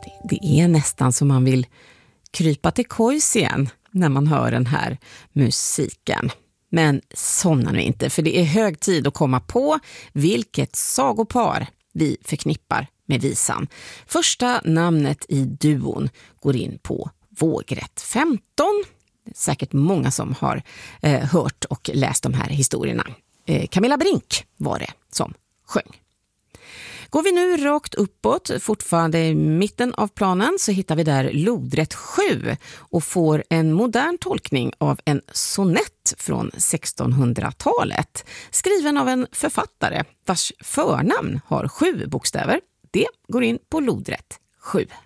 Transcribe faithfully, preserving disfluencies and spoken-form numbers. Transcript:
Det, det är nästan som man vill krypa till kojs igen när man hör den här musiken. Men somnar nu inte, för det är hög tid att komma på vilket sagopar vi förknippar med visan. Första namnet i duon går in på vågrätt femton. Det är säkert många som har eh, hört och läst de här historierna. Eh, Camilla Brink var det som sjöng. Går vi nu rakt uppåt, fortfarande i mitten av planen, så hittar vi där lodrätt sju och får en modern tolkning av en sonett från sextonhundratalet, skriven av en författare vars förnamn har sju bokstäver. Det går in på lodrätt sju.